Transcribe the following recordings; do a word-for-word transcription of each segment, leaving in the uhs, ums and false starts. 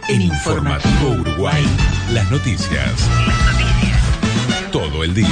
En Informativo Uruguay, las noticias. Todo el día.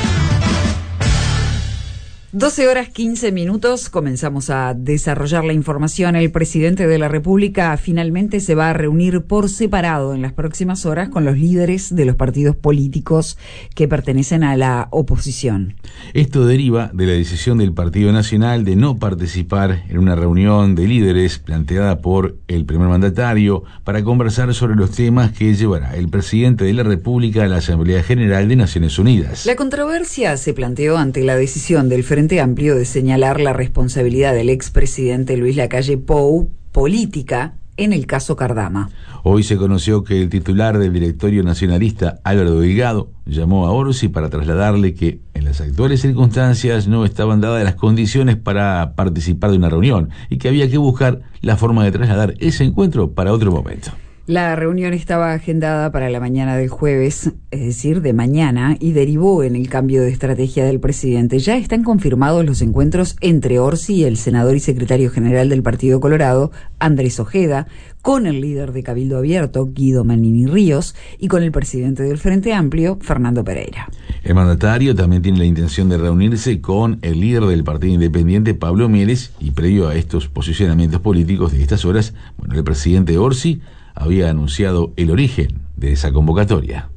doce horas quince minutos, comenzamos a desarrollar la información. El presidente de la República finalmente se va a reunir por separado en las próximas horas con los líderes de los partidos políticos que pertenecen a la oposición. Esto deriva de la decisión del Partido Nacional de no participar en una reunión de líderes planteada por el primer mandatario para conversar sobre los temas que llevará el presidente de la República a la Asamblea General de Naciones Unidas. La controversia se planteó ante la decisión del Frente Amplio de señalar la responsabilidad del expresidente Luis Lacalle Pou política en el caso Cardama. Hoy se conoció que el titular del directorio nacionalista, Álvaro Delgado, llamó a Orsi para trasladarle que en las actuales circunstancias no estaban dadas las condiciones para participar de una reunión y que había que buscar la forma de trasladar ese encuentro para otro momento. La reunión estaba agendada para la mañana del jueves, es decir, de mañana, y derivó en el cambio de estrategia del presidente. Ya están confirmados los encuentros entre Orsi y el senador y secretario general del Partido Colorado, Andrés Ojeda, con el líder de Cabildo Abierto, Guido Manini Ríos, y con el presidente del Frente Amplio, Fernando Pereira. El mandatario también tiene la intención de reunirse con el líder del Partido Independiente, Pablo Mieles, y previo a estos posicionamientos políticos de estas horas, bueno, el presidente Orsi había anunciado el origen de esa convocatoria.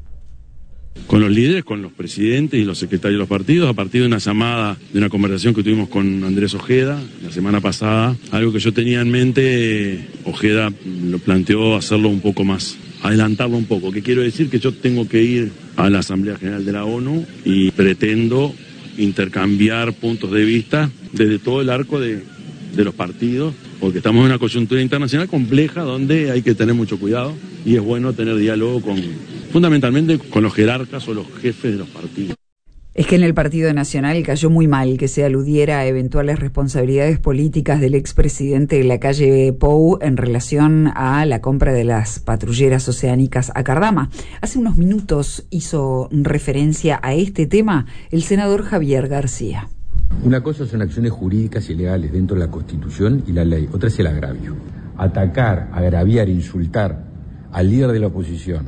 Con los líderes, con los presidentes y los secretarios de los partidos, a partir de una llamada, de una conversación que tuvimos con Andrés Ojeda la semana pasada, algo que yo tenía en mente, Ojeda lo planteó hacerlo un poco más, adelantarlo un poco, que quiero decir que yo tengo que ir a la Asamblea General de la ONU y pretendo intercambiar puntos de vista desde todo el arco de, de los partidos, porque estamos en una coyuntura internacional compleja donde hay que tener mucho cuidado y es bueno tener diálogo con, fundamentalmente con los jerarcas o los jefes de los partidos. Es que en el Partido Nacional cayó muy mal que se aludiera a eventuales responsabilidades políticas del expresidente Lacalle Pou en relación a la compra de las patrulleras oceánicas a Cardama. Hace unos minutos hizo referencia a este tema el senador Javier García. Una cosa son acciones jurídicas y legales dentro de la Constitución y la ley, otra es el agravio. Atacar, agraviar, insultar al líder de la oposición,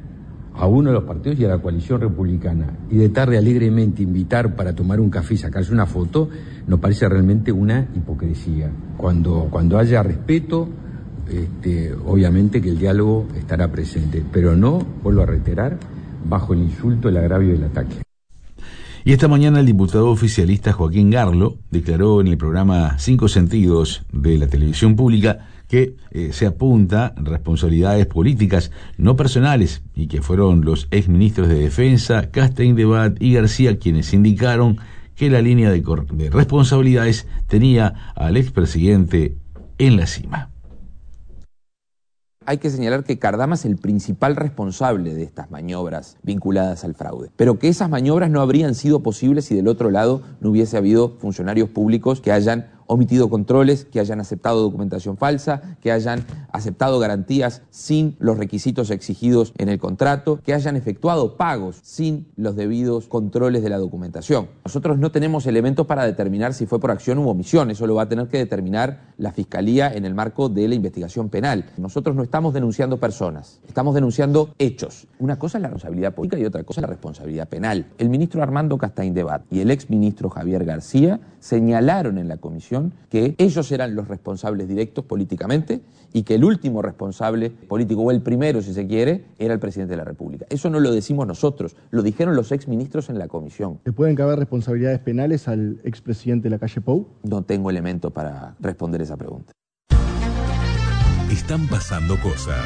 a uno de los partidos y a la coalición republicana, y de tarde alegremente invitar para tomar un café y sacarse una foto, nos parece realmente una hipocresía. Cuando, cuando haya respeto, este, obviamente que el diálogo estará presente, pero no, vuelvo a reiterar, bajo el insulto, el agravio y el ataque. Y esta mañana el diputado oficialista Joaquín Garlo declaró en el programa Cinco Sentidos de la televisión pública que eh, se apunta responsabilidades políticas, no personales, y que fueron los exministros de Defensa, Castaing-Debat y García quienes indicaron que la línea de, cor- de responsabilidades tenía al expresidente en la cima. Hay que señalar que Cardama es el principal responsable de estas maniobras vinculadas al fraude, pero que esas maniobras no habrían sido posibles si del otro lado no hubiese habido funcionarios públicos que hayan omitido controles, que hayan aceptado documentación falsa, que hayan aceptado garantías sin los requisitos exigidos en el contrato, que hayan efectuado pagos sin los debidos controles de la documentación. Nosotros no tenemos elementos para determinar si fue por acción u omisión, eso lo va a tener que determinar la Fiscalía en el marco de la investigación penal. Nosotros no estamos denunciando personas, estamos denunciando hechos. Una cosa es la responsabilidad política y otra cosa es la responsabilidad penal. El ministro Armando Castaing-Debat y el exministro Javier García señalaron en la comisión que ellos eran los responsables directos políticamente y que el último responsable político, o el primero si se quiere, era el presidente de la República. Eso no lo decimos nosotros, lo dijeron los exministros en la comisión. ¿Le pueden caber responsabilidades penales al expresidente Lacalle Pou? No tengo elementos para responder esa pregunta. Están pasando cosas.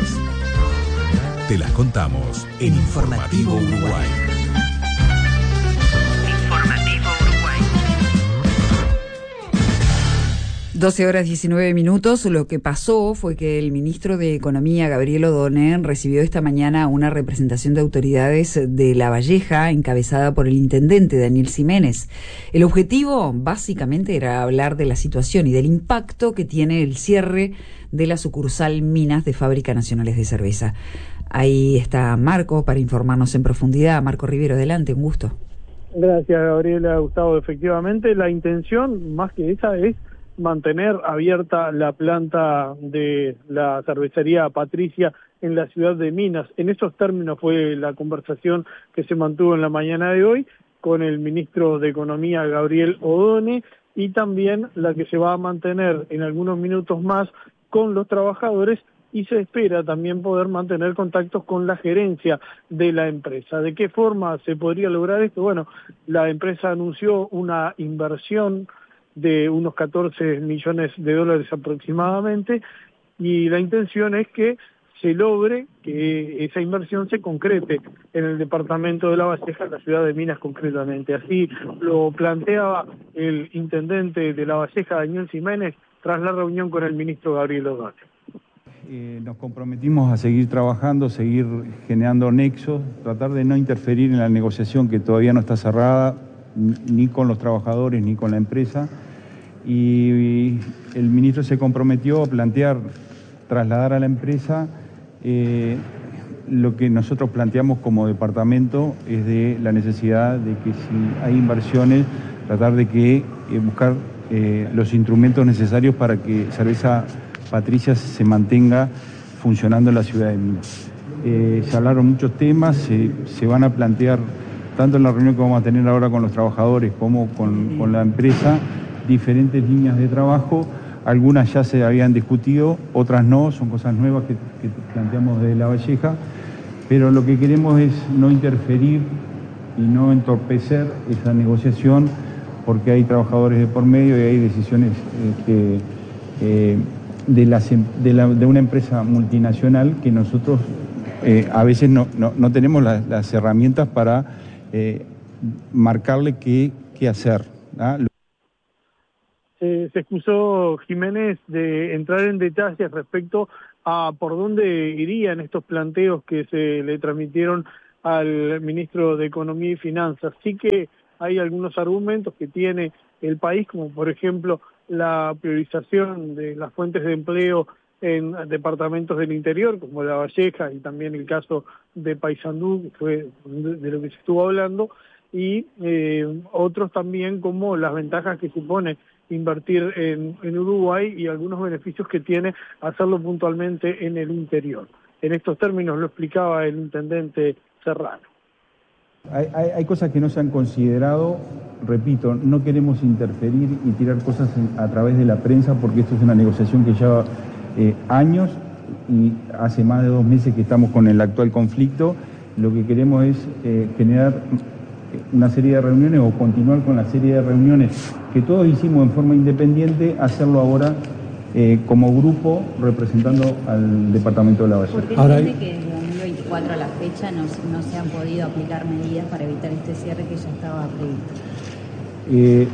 Te las contamos en Informativo Uruguay. doce horas diecinueve minutos. Lo que pasó fue que el ministro de Economía, Gabriel O'Donnell, recibió esta mañana una representación de autoridades de La Valleja, encabezada por el intendente Daniel Ximénez. El objetivo, básicamente, era hablar de la situación y del impacto que tiene el cierre de la sucursal Minas de Fábrica Nacionales de Cerveza. Ahí está Marco para informarnos en profundidad. Marco Rivero, adelante, un gusto. Gracias, Gabriela. Gustavo, efectivamente, la intención, más que esa, es mantener abierta la planta de la cervecería Patricia en la ciudad de Minas. En esos términos fue la conversación que se mantuvo en la mañana de hoy con el ministro de Economía, Gabriel Odone, y también la que se va a mantener en algunos minutos más con los trabajadores, y se espera también poder mantener contactos con la gerencia de la empresa. ¿De qué forma se podría lograr esto? Bueno, la empresa anunció una inversión de unos catorce millones de dólares aproximadamente, y la intención es que se logre que esa inversión se concrete en el departamento de La Valleja, en la ciudad de Minas concretamente. Así lo planteaba el intendente de La Valleja, Daniel Ximénez, tras la reunión con el ministro Gabriel Odone. Eh, nos comprometimos a seguir trabajando, seguir generando nexos, tratar de no interferir en la negociación que todavía no está cerrada, ni con los trabajadores ni con la empresa. Y el ministro se comprometió a plantear, trasladar a la empresa eh, lo que nosotros planteamos como departamento, es de la necesidad de que si hay inversiones, tratar de que eh, buscar eh, los instrumentos necesarios para que Cerveza Patricia se mantenga funcionando en la ciudad de Minas. Eh, se hablaron muchos temas, se, se van a plantear, tanto en la reunión que vamos a tener ahora con los trabajadores como con, con la empresa, diferentes líneas de trabajo. Algunas ya se habían discutido, otras no, son cosas nuevas que, que planteamos desde La Valleja, pero lo que queremos es no interferir y no entorpecer esa negociación, porque hay trabajadores de por medio y hay decisiones eh, que... Eh, De, las, de, la, de una empresa multinacional que nosotros eh, a veces no, no, no tenemos la, las herramientas para eh, marcarle qué, qué hacer. ¿Ah? Eh, se excusó Ximénez de entrar en detalles respecto a por dónde irían estos planteos que se le transmitieron al ministro de Economía y Finanzas. Sí que hay algunos argumentos que tiene el país, como por ejemplo la priorización de las fuentes de empleo en departamentos del interior, como La Valleja, y también el caso de Paysandú, que fue de lo que se estuvo hablando, y eh, otros también como las ventajas que supone invertir en, en Uruguay y algunos beneficios que tiene hacerlo puntualmente en el interior. En estos términos lo explicaba el intendente Serrano. Hay, hay, hay cosas que no se han considerado, repito, no queremos interferir y tirar cosas en, a través de la prensa, porque esto es una negociación que lleva eh, años y hace más de dos meses que estamos con el actual conflicto. Lo que queremos es eh, generar una serie de reuniones o continuar con la serie de reuniones que todos hicimos en forma independiente, hacerlo ahora eh, como grupo representando al departamento de La Valleja. ¿Por qué Ahora entiende que desde dos mil veinticuatro a la fecha no, no se han podido aplicar medidas para evitar este cierre que ya estaba previsto? Eh,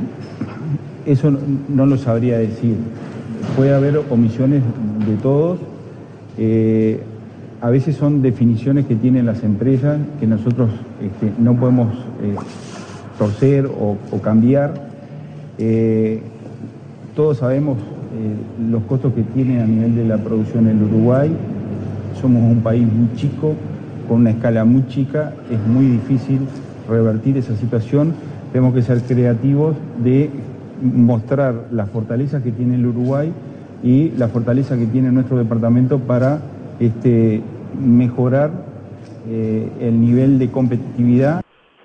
eso no, no lo sabría decir. Puede haber omisiones de todos. Eh, a veces son definiciones que tienen las empresas que nosotros este, no podemos eh, torcer o, o cambiar. Eh, todos sabemos eh, los costos que tiene a nivel de la producción en Uruguay. Somos un país muy chico, con una escala muy chica, es muy difícil revertir esa situación. Tenemos que ser creativos de mostrar las fortalezas que tiene el Uruguay y la fortaleza que tiene nuestro departamento para este, mejorar eh, el nivel de competitividad.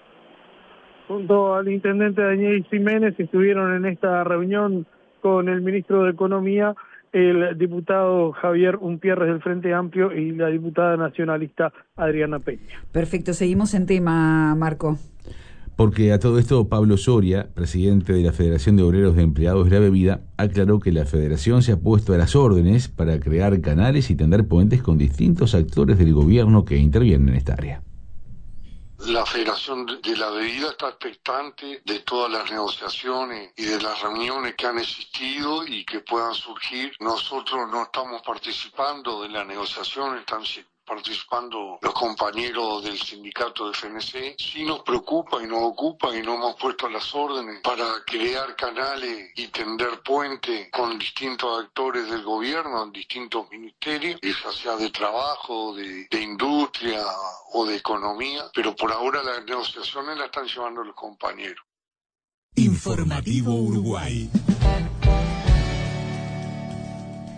Junto al intendente Daniel Ximénez estuvieron en esta reunión con el ministro de Economía, el diputado Javier Umpierres del Frente Amplio y la diputada nacionalista Adriana Peña. Perfecto, seguimos en tema, Marco. Porque a todo esto, Pablo Soria, presidente de la Federación de Obreros de Empleados de la Bebida, aclaró que la federación se ha puesto a las órdenes para crear canales y tender puentes con distintos actores del gobierno que intervienen en esta área. La Federación de la Bebida está expectante de todas las negociaciones y de las reuniones que han existido y que puedan surgir. Nosotros no estamos participando de la negociación, están participando los compañeros del sindicato de F N C. Sí nos preocupa y nos ocupa y nos hemos puesto a las órdenes para crear canales y tender puentes con distintos actores del gobierno, en distintos ministerios, ya sea de trabajo, de, de industria o de economía, pero por ahora las negociaciones las están llevando los compañeros. Informativo Uruguay.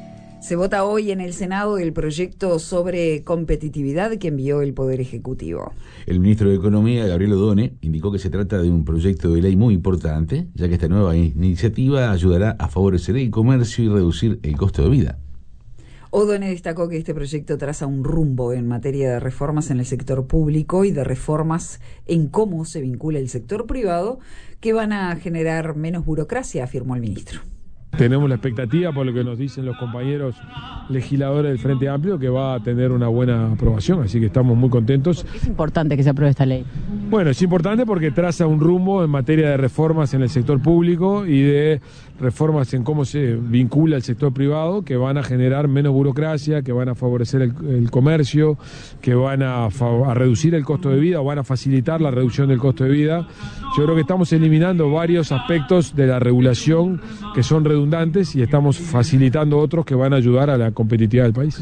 Se vota hoy en el Senado el proyecto sobre competitividad que envió el Poder Ejecutivo. El ministro de Economía, Gabriel Odone, indicó que se trata de un proyecto de ley muy importante, ya que esta nueva iniciativa ayudará a favorecer el comercio y reducir el costo de vida. Odone destacó que este proyecto traza un rumbo en materia de reformas en el sector público y de reformas en cómo se vincula el sector privado, que van a generar menos burocracia, afirmó el ministro. Tenemos la expectativa, por lo que nos dicen los compañeros legisladores del Frente Amplio, que va a tener una buena aprobación, así que estamos muy contentos. ¿Por qué es importante que se apruebe esta ley? Bueno, es importante porque traza un rumbo en materia de reformas en el sector público y de reformas en cómo se vincula el sector privado, que van a generar menos burocracia, que van a favorecer el, el comercio, que van a, a reducir el costo de vida o van a facilitar la reducción del costo de vida. Yo creo que estamos eliminando varios aspectos de la regulación que son redundantes y estamos facilitando otros que van a ayudar a la competitividad del país.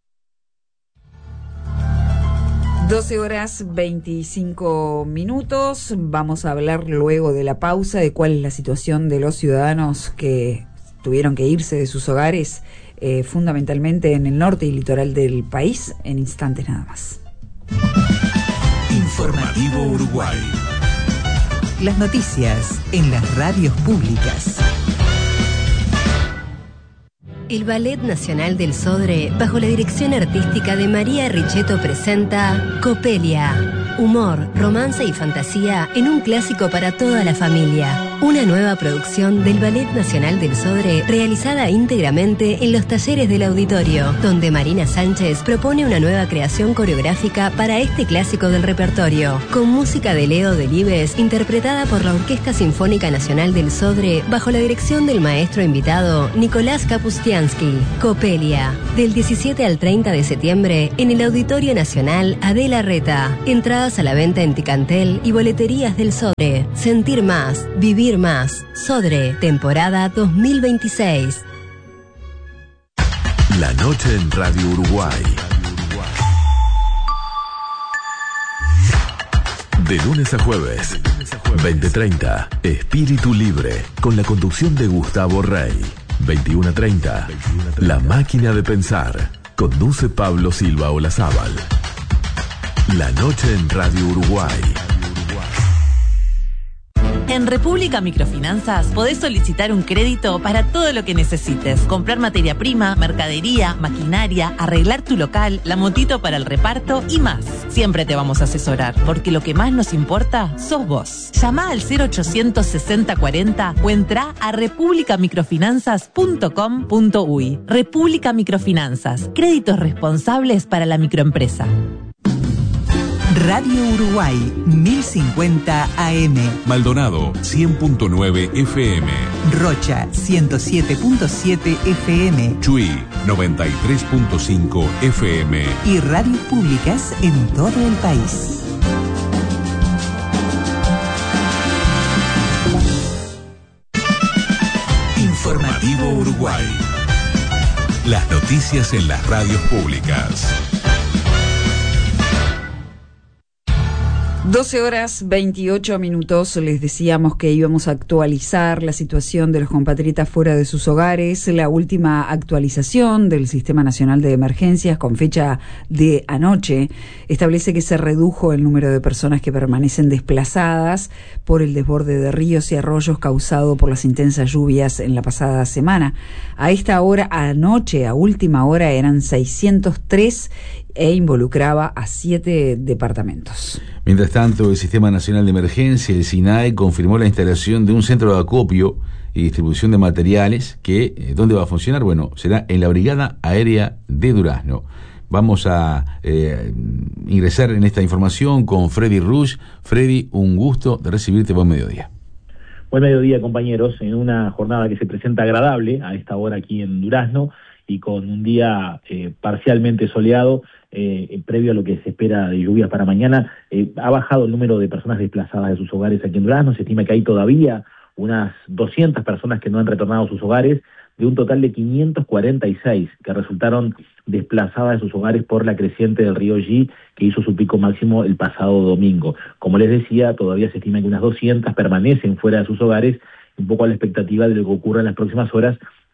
doce horas veinticinco minutos. Vamos a hablar luego de la pausa de cuál es la situación de los ciudadanos que tuvieron que irse de sus hogares, eh, fundamentalmente en el norte y litoral del país, en instantes nada más. Informativo Uruguay. Las noticias en las radios públicas. El Ballet Nacional del Sodre, bajo la dirección artística de María Richetto, presenta Copelia. Humor, romance y fantasía en un clásico para toda la familia. Una nueva producción del Ballet Nacional del Sodre, realizada íntegramente en los talleres del auditorio, donde Marina Sánchez propone una nueva creación coreográfica para este clásico del repertorio, con música de Leo Delibes, interpretada por la Orquesta Sinfónica Nacional del Sodre, bajo la dirección del maestro invitado Nicolás Kapustiansky. Copelia, del diecisiete al treinta de septiembre, en el Auditorio Nacional Adela Reta. Entradas a la venta en Ticantel y boleterías del Sodre. Sentir más, vivir más. Sodre, temporada dos mil veintiséis. La noche en Radio Uruguay. De lunes a jueves, veinte treinta, Espíritu Libre, con la conducción de Gustavo Rey. veintiuno treinta, La Máquina de Pensar, conduce Pablo Silva Olazábal. La noche en Radio Uruguay. En República Microfinanzas podés solicitar un crédito para todo lo que necesites. Comprar materia prima, mercadería, maquinaria, arreglar tu local, la motito para el reparto y más. Siempre te vamos a asesorar, porque lo que más nos importa sos vos. Llama al cero ochocientos sesenta cuarenta o entra a república microfinanzas punto com punto uy. República Microfinanzas, créditos responsables para la microempresa. Radio Uruguay, mil cincuenta A M. Maldonado, cien punto nueve F M. Rocha, ciento siete punto siete F M. Chuy, noventa y tres punto cinco F M. Y radios públicas en todo el país. Informativo Uruguay. Las noticias en las radios públicas. doce horas veintiocho minutos, les decíamos que íbamos a actualizar la situación de los compatriotas fuera de sus hogares. La última actualización del Sistema Nacional de Emergencias, con fecha de anoche, establece que se redujo el número de personas que permanecen desplazadas por el desborde de ríos y arroyos causado por las intensas lluvias en la pasada semana. A esta hora, anoche, a última hora, eran seiscientos tres e involucraba a siete departamentos. Mientras tanto, el Sistema Nacional de Emergencia, el SINAE, confirmó la instalación de un centro de acopio y distribución de materiales que, eh, ¿dónde va a funcionar? Bueno, será en la Brigada Aérea de Durazno. Vamos a eh, ingresar en esta información con Freddy Rush. Freddy, un gusto de recibirte. Buen mediodía. Buen mediodía, compañeros, en una jornada que se presenta agradable a esta hora aquí en Durazno y con un día eh, parcialmente soleado. Eh, previo a lo que se espera de lluvias para mañana, eh, ha bajado el número de personas desplazadas de sus hogares aquí en Durazno. Se estima que hay todavía unas doscientas personas que no han retornado a sus hogares, de un total de quinientos cuarenta y seis que resultaron desplazadas de sus hogares por la creciente del río Yi, que hizo su pico máximo el pasado domingo. Como les decía, todavía se estima que unas doscientas permanecen fuera de sus hogares, un poco a la expectativa de lo que ocurra en las próximas horas,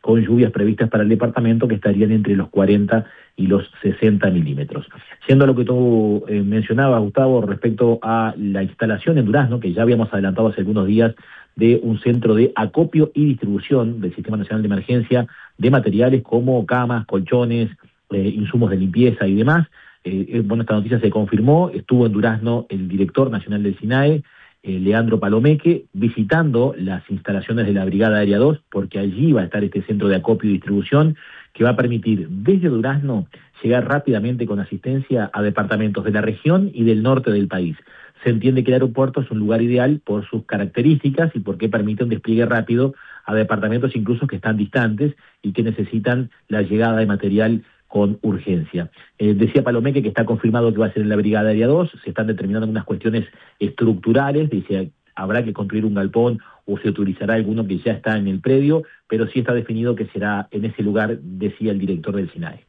con lluvias previstas para el departamento que estarían entre los cuarenta y los sesenta milímetros. Siendo lo que tú eh, mencionabas, Gustavo, respecto a la instalación en Durazno, que ya habíamos adelantado hace algunos días, de un centro de acopio y distribución del Sistema Nacional de Emergencia de materiales como camas, colchones, eh, insumos de limpieza y demás. Eh, bueno, esta noticia se confirmó, estuvo en Durazno el director nacional del SINAE, eh, Leandro Palomeque, visitando las instalaciones de la Brigada Aérea dos, porque allí va a estar este centro de acopio y distribución que va a permitir desde Durazno llegar rápidamente con asistencia a departamentos de la región y del norte del país. Se entiende que el aeropuerto es un lugar ideal por sus características y porque permite un despliegue rápido a departamentos incluso que están distantes y que necesitan la llegada de material con urgencia. Eh, decía Palomeque que está confirmado que va a ser en la Brigada Aérea dos, se están determinando algunas cuestiones estructurales, dice habrá que construir un galpón o se utilizará alguno que ya está en el predio, pero sí está definido que será en ese lugar, decía el director del SINAE.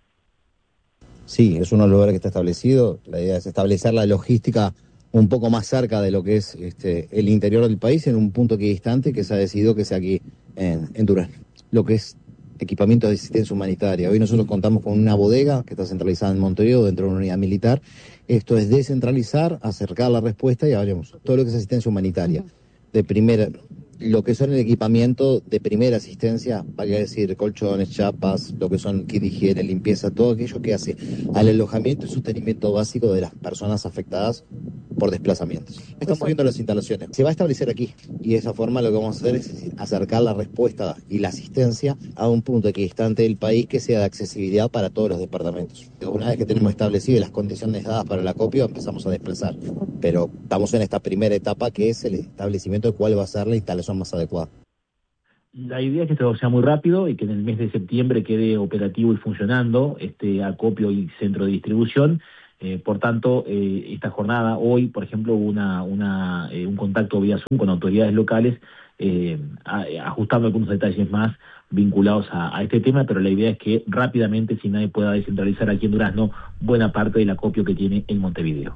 Sí, es uno de los lugares que está establecido, la idea es establecer la logística un poco más cerca de lo que es este, el interior del país, en un punto aquí distante que se ha decidido que sea aquí en, en Durazno. Lo que es equipamiento de asistencia humanitaria. Hoy nosotros contamos con una bodega que está centralizada en Montevideo dentro de una unidad militar. Esto es descentralizar, acercar la respuesta y hablemos todo lo que es asistencia humanitaria. De primera, lo que son el equipamiento de primera asistencia, vale decir, colchones, chapas, lo que son kit de higiene, limpieza, todo aquello que hace al alojamiento y sostenimiento básico de las personas afectadas por desplazamientos. Estamos viendo las instalaciones. Se va a establecer aquí y de esa forma lo que vamos a hacer es acercar la respuesta y la asistencia a un punto equidistante del país que sea de accesibilidad para todos los departamentos. Una vez que tenemos establecidas las condiciones dadas para el acopio, empezamos a desplazar. Pero estamos en esta primera etapa que es el establecimiento de cuál va a ser la instalación más adecuada. La idea es que esto sea muy rápido y que en el mes de septiembre quede operativo y funcionando este acopio y centro de distribución. Eh, por tanto, eh, esta jornada, hoy, por ejemplo, hubo una, una, eh, un contacto vía Zoom con autoridades locales, eh, a, ajustando algunos detalles más vinculados a, a este tema, pero la idea es que rápidamente SINAE pueda descentralizar aquí en Durazno buena parte del acopio que tiene en Montevideo.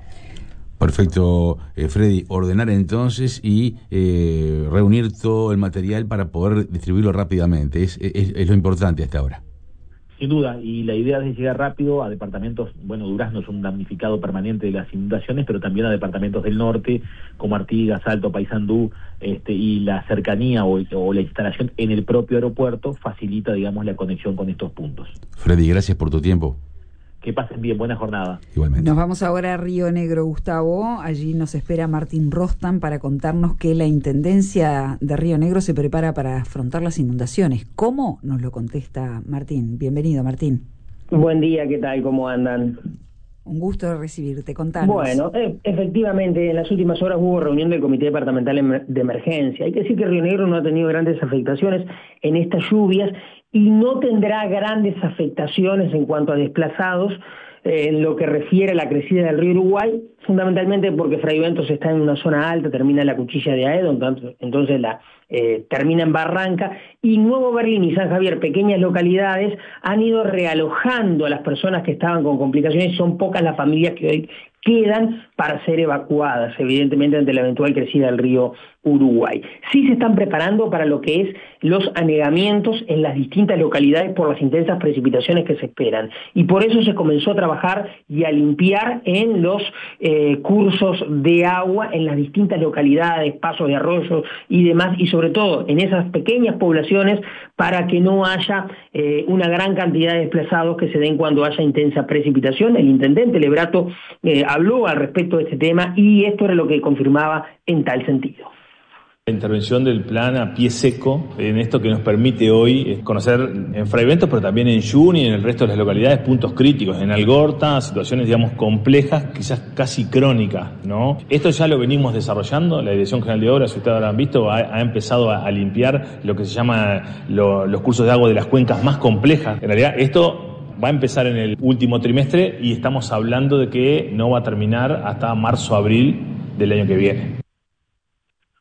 Perfecto, eh, Freddy. Ordenar entonces y eh, reunir todo el material para poder distribuirlo rápidamente. Es, es, es lo importante hasta ahora. Sin duda, y la idea es llegar rápido a departamentos, bueno, Durazno es un damnificado permanente de las inundaciones, pero también a departamentos del norte, como Artigas, Salto, Paysandú, este, y la cercanía o, o la instalación en el propio aeropuerto facilita, digamos, la conexión con estos puntos. Freddy, gracias por tu tiempo. Que pasen bien, buena jornada. Igualmente. Nos vamos ahora a Río Negro, Gustavo. Allí nos espera Martín Rostam para contarnos que la Intendencia de Río Negro se prepara para afrontar las inundaciones. ¿Cómo? Nos lo contesta Martín. Bienvenido, Martín. Buen día, ¿qué tal? ¿Cómo andan? Un gusto de recibirte. Contanos. Bueno, e- efectivamente, en las últimas horas hubo reunión del Comité Departamental de Emergencia. Hay que decir que Río Negro no ha tenido grandes afectaciones en estas lluvias y no tendrá grandes afectaciones en cuanto a desplazados eh, en lo que refiere a la crecida del río Uruguay, fundamentalmente porque Fray Ventos está en una zona alta, termina en la Cuchilla de Aedo, entonces, entonces la eh, termina en Barranca, y Nuevo Berlín y San Javier, pequeñas localidades, han ido realojando a las personas que estaban con complicaciones. Son pocas las familias que hoy quedan para ser evacuadas, evidentemente ante la eventual crecida del río Uruguay. Sí se están preparando para lo que es los anegamientos en las distintas localidades por las intensas precipitaciones que se esperan, y por eso se comenzó a trabajar y a limpiar en los eh, cursos de agua en las distintas localidades, pasos de arroyos y demás, y sobre todo en esas pequeñas poblaciones para que no haya eh, una gran cantidad de desplazados que se den cuando haya intensa precipitación. El intendente Lebrato eh, habló al respecto de este tema y esto era lo que confirmaba en tal sentido. La intervención del plan a pie seco en esto que nos permite hoy conocer en Fray Ventos, pero también en Yuni y en el resto de las localidades, puntos críticos. En Algorta, situaciones, digamos, complejas, quizás casi crónicas, ¿no? Esto ya lo venimos desarrollando. La Dirección General de Obras, si ustedes habrán visto, ha, ha empezado a, a limpiar lo que se llama lo, los cursos de agua de las cuencas más complejas. En realidad, esto va a empezar en el último trimestre y estamos hablando de que no va a terminar hasta marzo-abril del año que viene.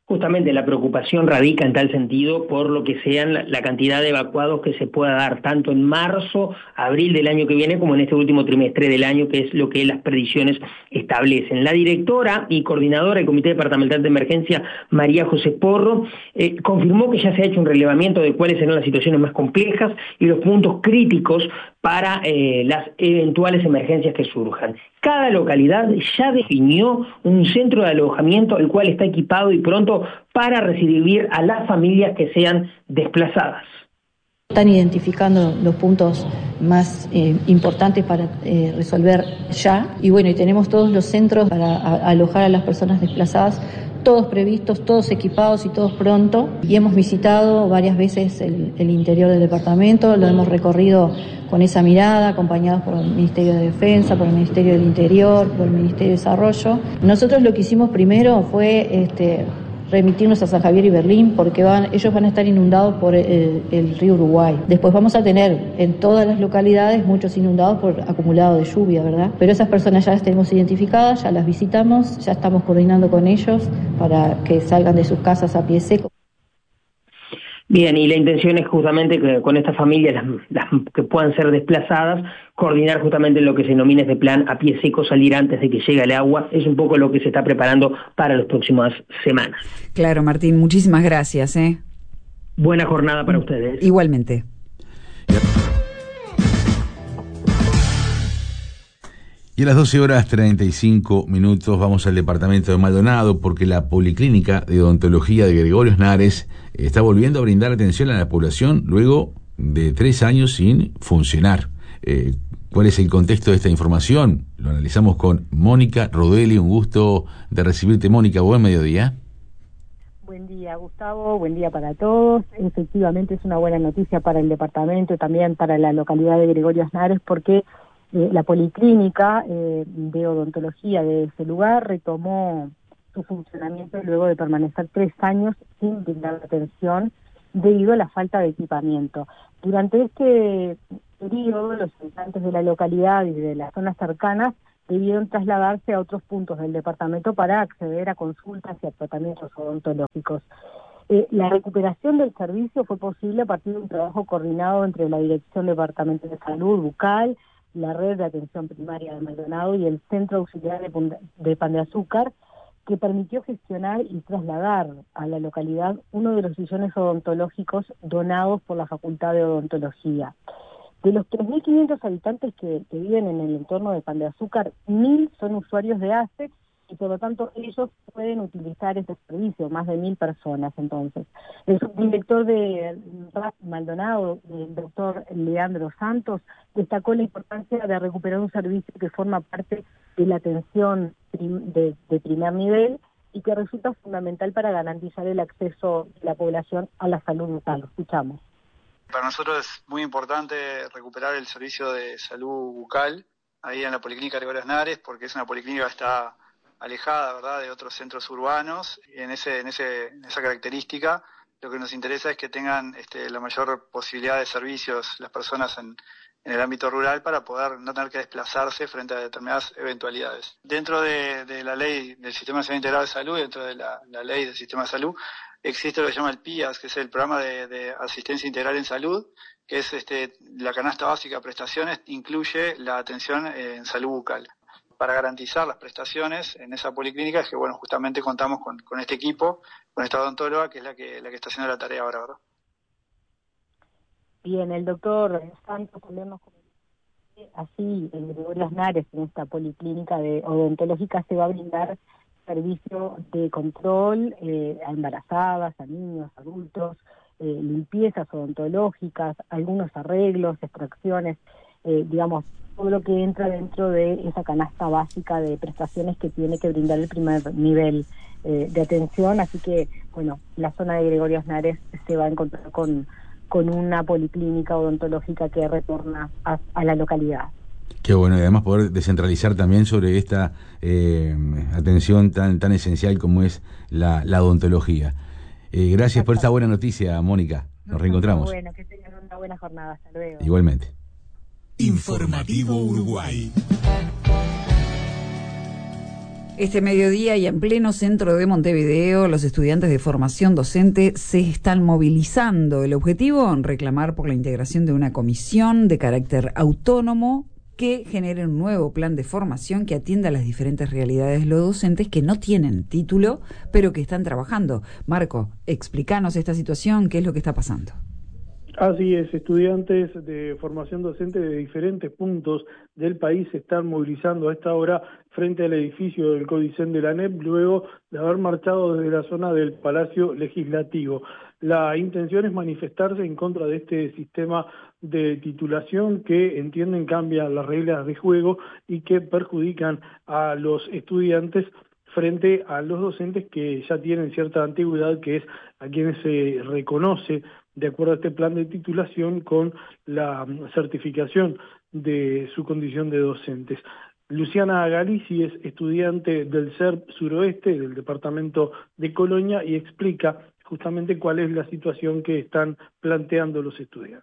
Justamente la preocupación radica en tal sentido por lo que sean la, la cantidad de evacuados que se pueda dar tanto en marzo, abril del año que viene como en este último trimestre del año, que es lo que las predicciones establecen. La directora y coordinadora del Comité Departamental de Emergencia, María José Porro, eh, confirmó que ya se ha hecho un relevamiento de cuáles serán las situaciones más complejas y los puntos críticos para eh, las eventuales emergencias que surjan. Cada localidad ya definió un centro de alojamiento el cual está equipado y pronto para recibir a las familias que sean desplazadas. Están identificando los puntos más eh, importantes para eh, resolver ya, y bueno, y tenemos todos los centros para a, alojar a las personas desplazadas, todos previstos, todos equipados y todos pronto, y hemos visitado varias veces el, el interior del departamento, lo hemos recorrido con esa mirada, acompañados por el Ministerio de Defensa, por el Ministerio del Interior, por el Ministerio de Desarrollo. Nosotros lo que hicimos primero fue este, remitirnos a San Javier y Berlín, porque van, ellos van a estar inundados por el, el río Uruguay. Después vamos a tener en todas las localidades muchos inundados por acumulado de lluvia, ¿verdad? Pero esas personas ya las tenemos identificadas, ya las visitamos, ya estamos coordinando con ellos para que salgan de sus casas a pie seco. Bien, y la intención es justamente que con estas familias, las, las que puedan ser desplazadas, coordinar justamente lo que se denomina este plan a pie seco, salir antes de que llegue el agua. Es un poco lo que se está preparando para las próximas semanas. Claro, Martín, muchísimas gracias. ¿eh? Buena jornada para ustedes. Igualmente. Y a las doce horas treinta y cinco minutos vamos al departamento de Maldonado, porque la Policlínica de Odontología de Gregorio Snares está volviendo a brindar atención a la población luego de tres años sin funcionar. Eh, ¿Cuál es el contexto de esta información? Lo analizamos con Mónica Rodelli. Un gusto de recibirte, Mónica. Buen mediodía. Buen día, Gustavo. Buen día para todos. Efectivamente es una buena noticia para el departamento y también para la localidad de Gregorio Snares, porque Eh, la policlínica eh, de odontología de ese lugar retomó su funcionamiento luego de permanecer tres años sin brindar atención debido a la falta de equipamiento. Durante este periodo, los habitantes de la localidad y de las zonas cercanas debieron trasladarse a otros puntos del departamento para acceder a consultas y a tratamientos odontológicos. Eh, la recuperación del servicio fue posible a partir de un trabajo coordinado entre la Dirección Departamental de Salud, Bucal, la Red de Atención Primaria de Maldonado y el Centro Auxiliar de, de Pan de Azúcar, que permitió gestionar y trasladar a la localidad uno de los sillones odontológicos donados por la Facultad de Odontología. De los tres mil quinientos habitantes que, que viven en el entorno de Pan de Azúcar, mil son usuarios de A C E y por lo tanto ellos pueden utilizar este servicio, más de mil personas entonces. El subdirector de R A F Maldonado, el doctor Leandro Santos, destacó la importancia de recuperar un servicio que forma parte de la atención prim- de, de primer nivel y que resulta fundamental para garantizar el acceso de la población a la salud bucal. Escuchamos. Para nosotros es muy importante recuperar el servicio de salud bucal ahí en la Policlínica Gregorio Snares, porque es una policlínica que está alejada, ¿verdad?, de otros centros urbanos, y en ese en ese en esa característica lo que nos interesa es que tengan este, la mayor posibilidad de servicios las personas en, en el ámbito rural para poder no tener que desplazarse frente a determinadas eventualidades. Dentro de, de la ley del Sistema Nacional Integrado de Salud, dentro de la, la ley del Sistema de Salud, existe lo que se llama el P I A S, que es el Programa de, de Asistencia Integral en Salud, que es este la canasta básica de prestaciones, incluye la atención en salud bucal. Para garantizar las prestaciones en esa policlínica es que, bueno, justamente contamos con, con este equipo, con esta odontóloga, que es la que la que está haciendo la tarea ahora, ¿verdad? Bien, el doctor Santos, así en Gregorio Snares, en esta policlínica de odontológica, se va a brindar servicio de control eh, a embarazadas, a niños, adultos, eh, limpiezas odontológicas, algunos arreglos, extracciones, eh, digamos, todo lo que entra dentro de esa canasta básica de prestaciones que tiene que brindar el primer nivel eh, de atención. Así que, bueno, la zona de Gregorio Snares se va a encontrar con, con una policlínica odontológica que retorna a, a la localidad. Qué bueno, y además poder descentralizar también sobre esta eh, atención tan tan esencial como es la, la odontología. Eh, gracias por esta buena noticia, Mónica. Nos reencontramos. Bueno, que tengan una buena jornada. Hasta luego. Igualmente. Informativo Uruguay. Este mediodía y en pleno centro de Montevideo, los estudiantes de formación docente se están movilizando. El objetivo, reclamar por la integración de una comisión de carácter autónomo que genere un nuevo plan de formación que atienda a las diferentes realidades de los docentes que no tienen título, pero que están trabajando. Marco, explícanos esta situación, ¿qué es lo que está pasando? Así es, estudiantes de formación docente de diferentes puntos del país se están movilizando a esta hora frente al edificio del Codicen de la A N E P, luego de haber marchado desde la zona del Palacio Legislativo. La intención es manifestarse en contra de este sistema de titulación que entienden cambia las reglas de juego y que perjudican a los estudiantes frente a los docentes que ya tienen cierta antigüedad, que es a quienes se reconoce de acuerdo a este plan de titulación con la certificación de su condición de docentes. Luciana Galici es estudiante del C E R P Suroeste, del departamento de Colonia, y explica justamente cuál es la situación que están planteando los estudiantes.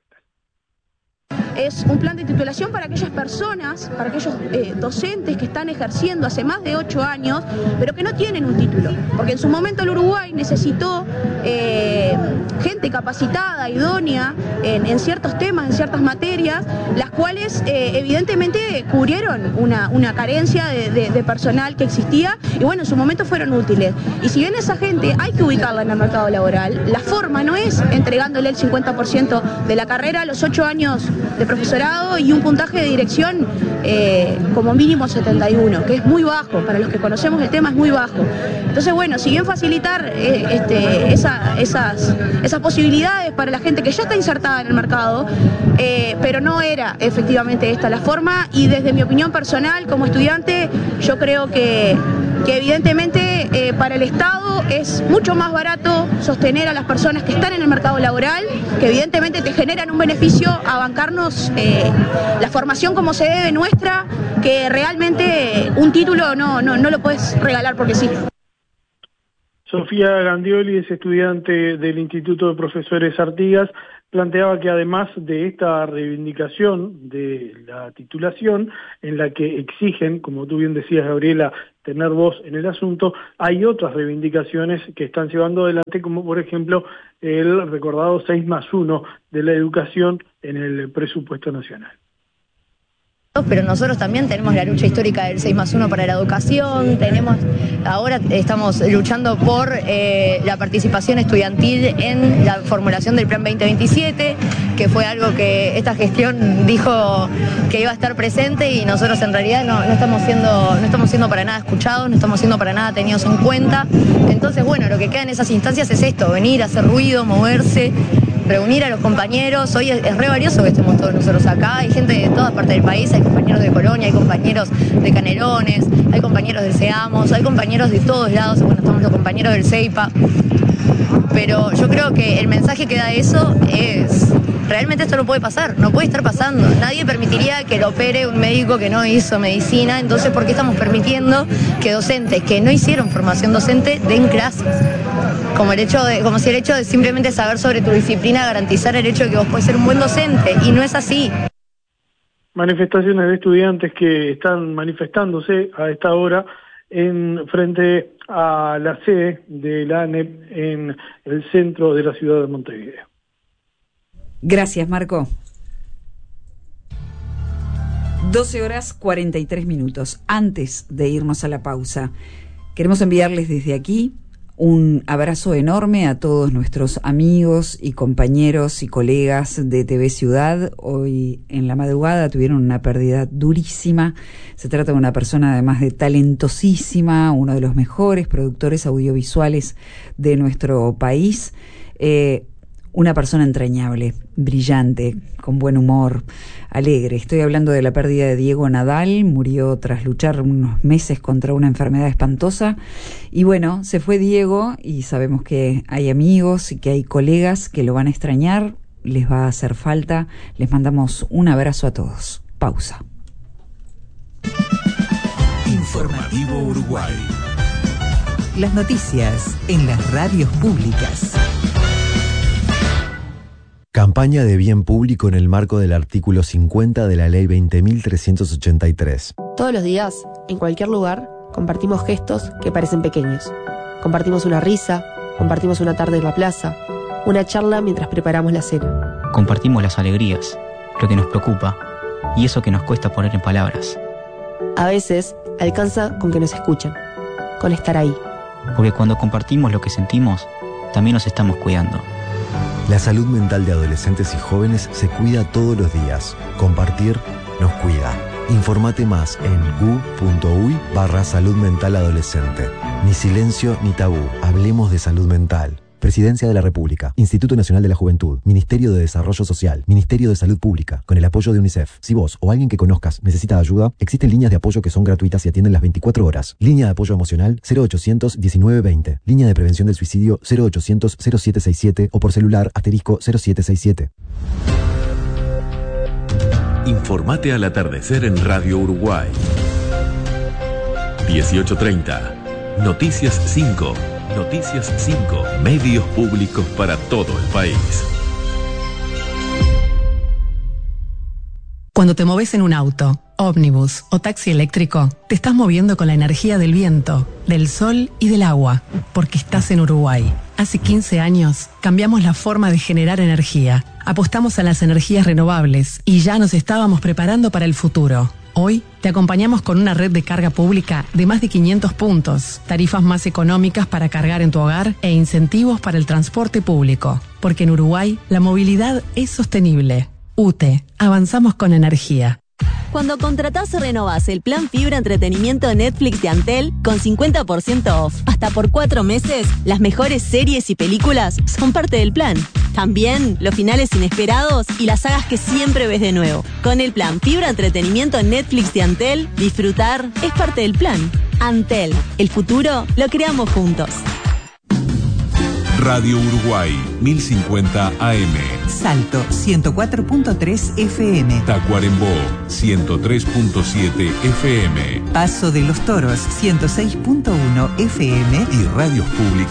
Es un plan de titulación para aquellas personas, para aquellos eh, docentes que están ejerciendo hace más de ocho años, pero que no tienen un título. Porque en su momento el Uruguay necesitó eh, gente capacitada, idónea, en, en ciertos temas, en ciertas materias, las cuales eh, evidentemente cubrieron una, una carencia de, de, de personal que existía y bueno, en su momento fueron útiles. Y si bien esa gente hay que ubicarla en el mercado laboral, la forma no es entregándole el cincuenta por ciento de la carrera a los ocho años de profesorado y un puntaje de dirección eh, como mínimo setenta y uno, que es muy bajo, para los que conocemos el tema es muy bajo. Entonces bueno, si bien facilitar eh, este, esa, esas, esas posibilidades para la gente que ya está insertada en el mercado, eh, pero no era efectivamente esta la forma, y desde mi opinión personal como estudiante yo creo que, que evidentemente eh, para el Estado es mucho más barato sostener a las personas que están en el mercado laboral, que evidentemente te generan un beneficio a bancarnos eh, la formación como se debe nuestra, que realmente un título no, no, no lo puedes regalar porque sí. Sofía Gandioli es estudiante del Instituto de Profesores Artigas, planteaba que además de esta reivindicación de la titulación, en la que exigen, como tú bien decías, Gabriela, tener voz en el asunto, hay otras reivindicaciones que están llevando adelante, como por ejemplo el recordado seis más uno de la educación en el presupuesto nacional. Pero nosotros también tenemos la lucha histórica del seis más uno para la educación, tenemos, ahora estamos luchando por eh, la participación estudiantil en la formulación del plan veinte veintisiete, que fue algo que esta gestión dijo que iba a estar presente y nosotros en realidad no, no estamos siendo, no estamos siendo para nada escuchados, no estamos siendo para nada tenidos en cuenta. Entonces bueno, lo que queda en esas instancias es esto, venir, hacer ruido, moverse, reunir a los compañeros. Hoy es, es re valioso que estemos todos nosotros acá, hay gente de toda parte del país, hay compañeros de Colonia, hay compañeros de Canelones, hay compañeros del SEAMOS, hay compañeros de todos lados, bueno, estamos los compañeros del CEIPA, pero yo creo que el mensaje que da eso es, realmente esto no puede pasar, no puede estar pasando, nadie permitiría que lo opere un médico que no hizo medicina, entonces ¿por qué estamos permitiendo que docentes que no hicieron formación docente den clases? Como, el hecho de, como si el hecho de simplemente saber sobre tu disciplina garantizar el hecho de que vos podés ser un buen docente, y no es así. Manifestaciones de estudiantes que están manifestándose a esta hora en frente a la sede de la A N E P en el centro de la ciudad de Montevideo. Gracias, Marco. doce horas cuarenta y tres minutos. Antes de irnos a la pausa, queremos enviarles desde aquí un abrazo enorme a todos nuestros amigos y compañeros y colegas de T V Ciudad. Hoy en la madrugada tuvieron una pérdida durísima. Se trata de una persona además de talentosísima, uno de los mejores productores audiovisuales de nuestro país. Eh, Una persona entrañable, brillante, con buen humor, alegre. Estoy hablando de la pérdida de Diego Nadal, murió tras luchar unos meses contra una enfermedad espantosa. Y bueno, se fue Diego y sabemos que hay amigos y que hay colegas que lo van a extrañar, les va a hacer falta. Les mandamos un abrazo a todos. Pausa. Informativo Uruguay. Las noticias en las radios públicas. Campaña de bien público en el marco del artículo cincuenta de la Ley veinte mil trescientos ochenta y tres. Todos los días, en cualquier lugar, compartimos gestos que parecen pequeños. Compartimos una risa, compartimos una tarde en la plaza, una charla mientras preparamos la cena. Compartimos las alegrías, lo que nos preocupa y eso que nos cuesta poner en palabras. A veces alcanza con que nos escuchen, con estar ahí. Porque cuando compartimos lo que sentimos, también nos estamos cuidando. La salud mental de adolescentes y jóvenes se cuida todos los días. Compartir nos cuida. Informate más en gu.uy barra salud mental adolescente. Ni silencio ni tabú. Hablemos de salud mental. Presidencia de la República, Instituto Nacional de la Juventud, Ministerio de Desarrollo Social, Ministerio de Salud Pública, con el apoyo de UNICEF. Si vos o alguien que conozcas necesita ayuda, existen líneas de apoyo que son gratuitas y atienden las veinticuatro horas. Línea de apoyo emocional cero ochocientos diecinueve veinte. Línea de prevención del suicidio cero ochocientos cero siete sesenta y siete o por celular asterisco cero siete sesenta y siete. Informate al atardecer en Radio Uruguay. dieciocho treinta. Noticias cinco. Noticias cinco. Medios públicos para todo el país. Cuando te moves en un auto, ómnibus o taxi eléctrico, te estás moviendo con la energía del viento, del sol y del agua, porque estás en Uruguay. Hace quince años cambiamos la forma de generar energía, apostamos a las energías renovables y ya nos estábamos preparando para el futuro. Hoy te acompañamos con una red de carga pública de más de quinientos puntos, tarifas más económicas para cargar en tu hogar e incentivos para el transporte público. Porque en Uruguay la movilidad es sostenible. U T E, avanzamos con energía. Cuando contratás o renovás el plan Fibra Entretenimiento Netflix de Antel con cincuenta por ciento off hasta por cuatro meses, las mejores series y películas son parte del plan. También los finales inesperados y las sagas que siempre ves de nuevo. Con el plan Fibra Entretenimiento Netflix de Antel, disfrutar es parte del plan. Antel, el futuro lo creamos juntos. Radio Uruguay, mil cincuenta A M. Salto, ciento cuatro punto tres F M. Tacuarembó, ciento tres punto siete F M. Paso de los Toros, ciento seis punto uno F M. Y radios públicas